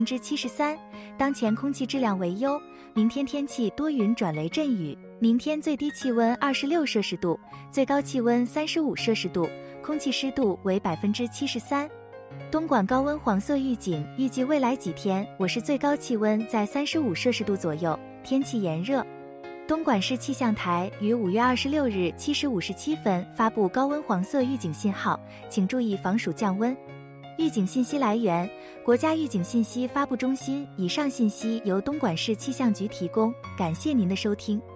73%。当前空气质量为优，明天天气多云转雷阵雨。明天最低气温26摄氏度，最高气温35摄氏度，空气湿度为73%。东莞高温黄色预警，预计未来几天我市最高气温在35摄氏度左右，天气炎热。东莞市气象台于5月26日7时57分发布高温黄色预警信号，请注意防暑降温。预警信息来源：国家预警信息发布中心。以上信息由东莞市气象局提供，感谢您的收听。